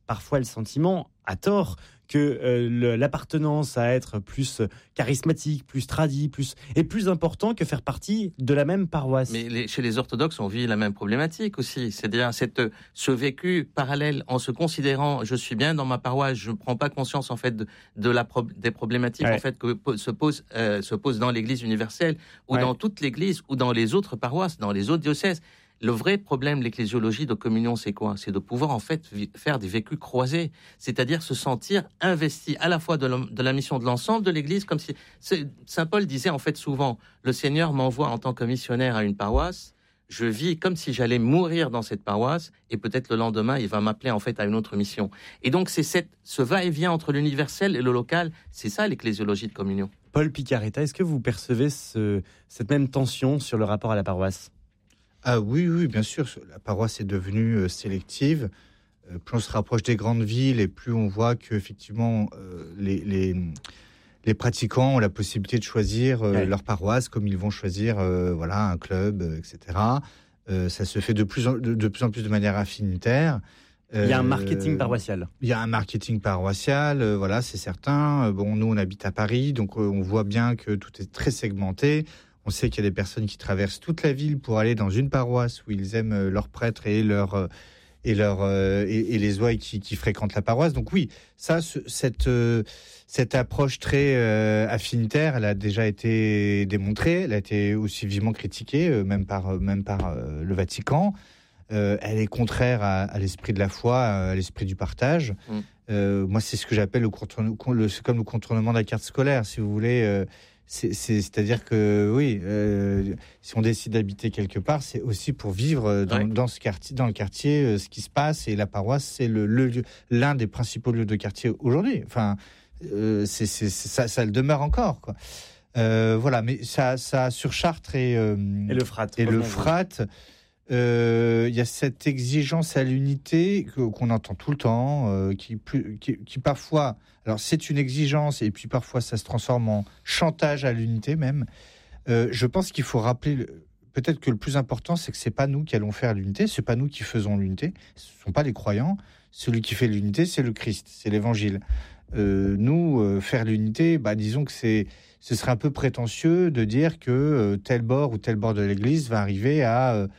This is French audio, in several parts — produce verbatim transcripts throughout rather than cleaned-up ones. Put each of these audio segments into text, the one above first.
parfois le sentiment, à tort, que euh, le, l'appartenance à être plus charismatique, plus tradi, plus est plus important que faire partie de la même paroisse. Mais les, chez les orthodoxes, on vit la même problématique aussi. C'est-à-dire cette, ce vécu parallèle en se considérant, je suis bien dans ma paroisse, je ne prends pas conscience en fait de, de la pro, des problématiques ouais. en fait que se posent euh, se posent dans l'Église universelle ou ouais. dans toute l'Église ou dans les autres paroisses, dans les autres diocèses. Le vrai problème de l'ecclésiologie de communion, c'est quoi ? C'est de pouvoir en fait faire des vécus croisés, c'est-à-dire se sentir investi à la fois de la, de la mission de l'ensemble de l'Église, comme si Saint Paul disait en fait souvent, le Seigneur m'envoie en tant que missionnaire à une paroisse, je vis comme si j'allais mourir dans cette paroisse, et peut-être le lendemain il va m'appeler en fait à une autre mission. Et donc c'est cette, ce va-et-vient entre l'universel et le local, c'est ça l'ecclésiologie de communion. Paul Picaretta, est-ce que vous percevez ce, cette même tension sur le rapport à la paroisse ? Ah oui, oui, bien sûr. La paroisse est devenue euh, sélective. Euh, plus on se rapproche des grandes villes et plus on voit que effectivement euh, les, les les pratiquants ont la possibilité de choisir euh, ouais. leur paroisse comme ils vont choisir euh, voilà un club, euh, et cetera. Euh, ça se fait de plus en de, de plus en plus de manière affinitaire. Euh, il y a un marketing paroissial. Il y a un marketing paroissial, euh, voilà, c'est certain. Bon, nous on habite à Paris, donc euh, on voit bien que tout est très segmenté. On sait qu'il y a des personnes qui traversent toute la ville pour aller dans une paroisse où ils aiment leur prêtre et leur et leur et, et les ouailles qui, qui fréquentent la paroisse. Donc oui, ça, ce, cette cette approche très euh, affinitaire, elle a déjà été démontrée. Elle a été aussi vivement critiquée, euh, même par même par euh, le Vatican. Euh, elle est contraire à, à l'esprit de la foi, à l'esprit du partage. Mmh. Euh, moi, c'est ce que j'appelle le contournement. Le, c'est comme le contournement de la carte scolaire, si vous voulez. Euh, C'est, c'est, c'est-à-dire que oui, euh, si on décide d'habiter quelque part, c'est aussi pour vivre dans, ouais. dans ce quartier, dans le quartier, euh, ce qui se passe. Et la paroisse, c'est le, le lieu, l'un des principaux lieux de quartier aujourd'hui. Enfin, euh, c'est, c'est, c'est, ça, ça le demeure encore, quoi. Euh, voilà, mais ça, ça sur Chartres et euh, et le Frat. Et le Frat. Il euh, y a cette exigence à l'unité que, qu'on entend tout le temps, euh, qui, plus, qui, qui parfois, alors c'est une exigence et puis parfois ça se transforme en chantage à l'unité même. Euh, je pense qu'il faut rappeler, le, peut-être que le plus important, c'est que c'est pas nous qui allons faire l'unité, c'est pas nous qui faisons l'unité, ce sont pas les croyants. Celui qui fait l'unité, c'est le Christ, c'est l'Évangile. Euh, nous, euh, faire l'unité, bah, disons que c'est, ce serait un peu prétentieux de dire que euh, tel bord ou tel bord de l'Église va arriver à euh,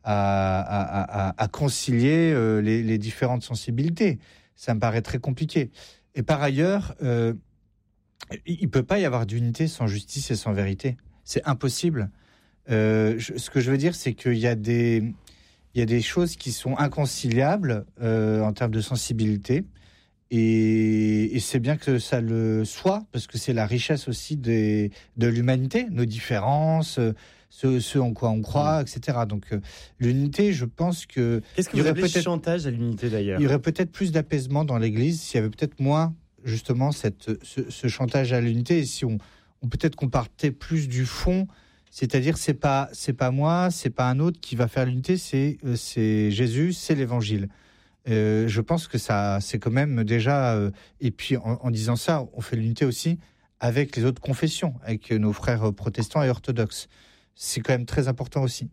À, à, à, à concilier euh, les, les différentes sensibilités. Ça me paraît très compliqué. Et par ailleurs, euh, il ne peut pas y avoir d'unité sans justice et sans vérité. C'est impossible. Euh, je, ce que je veux dire, c'est qu'il y a des, il y a des choses qui sont inconciliables euh, en termes de sensibilité. Et, et c'est bien que ça le soit, parce que c'est la richesse aussi des, de l'humanité, nos différences, ce, ce en quoi on croit, mmh. et cetera. Donc euh, l'unité, je pense que... Qu'est-ce que vous appelez chantage à l'unité d'ailleurs ? Il y aurait peut-être plus d'apaisement dans l'Église s'il y avait peut-être moins, justement, cette, ce, ce chantage à l'unité. Et si on, on peut-être qu'on partait plus du fond, c'est-à-dire c'est pas, c'est pas moi, c'est pas un autre qui va faire l'unité, c'est, euh, c'est Jésus, c'est l'Évangile. Euh, je pense que ça, c'est quand même déjà... Euh, et puis, en, en disant ça, on fait l'unité aussi avec les autres confessions, avec nos frères protestants et orthodoxes. C'est quand même très important aussi.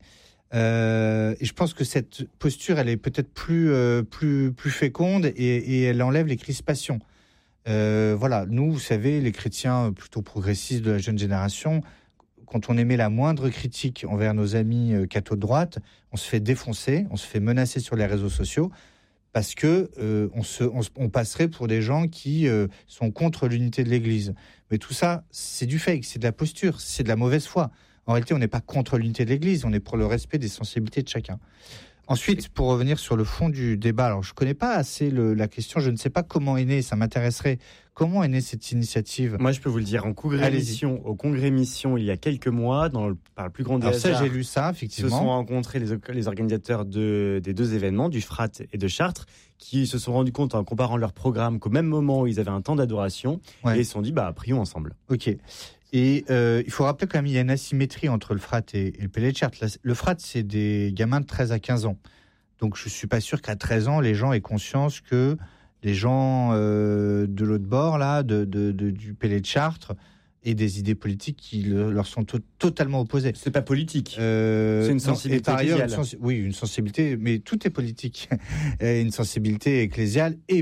Euh, et je pense que cette posture, elle est peut-être plus, euh, plus, plus féconde et, et elle enlève les crispations. Euh, voilà, nous, vous savez, les chrétiens plutôt progressistes de la jeune génération, quand on émet la moindre critique envers nos amis euh, cathos de droite, on se fait défoncer, on se fait menacer sur les réseaux sociaux, parce que euh, on, se, on, on passerait pour des gens qui euh, sont contre l'unité de l'Église. Mais tout ça, c'est du fake, c'est de la posture, c'est de la mauvaise foi. En réalité, on n'est pas contre l'unité de l'Église, on est pour le respect des sensibilités de chacun. Ensuite, pour revenir sur le fond du débat, alors je ne connais pas assez le, la question, je ne sais pas comment est née, ça m'intéresserait. Comment est née cette initiative ? Moi, je peux vous le dire, en congrès mission, au congrès mission, il y a quelques mois, dans le, par le plus grand des alors hasards, ça, j'ai lu ça, effectivement. Se sont rencontrés les, les organisateurs de, des deux événements, du Frat et de Chartres, qui se sont rendus compte en comparant leurs programmes qu'au même moment, ils avaient un temps d'adoration, ouais. et ils se sont dit, bah, prions ensemble. Ok. Et euh, il faut rappeler quand même qu'il y a une asymétrie entre le Frat et, et le Pélé de Chartres. Le Frat, c'est des gamins de treize à quinze ans. Donc je suis pas sûr qu'à treize ans, les gens aient conscience que les gens euh, de l'autre bord, là, de, de, de, du Pélé de Chartres, aient des idées politiques qui le, leur sont to- totalement opposées. C'est pas politique. Euh, c'est une sensibilité non, et par ailleurs, ecclésiale. Une sens- oui, une sensibilité, mais tout est politique. Une sensibilité ecclésiale et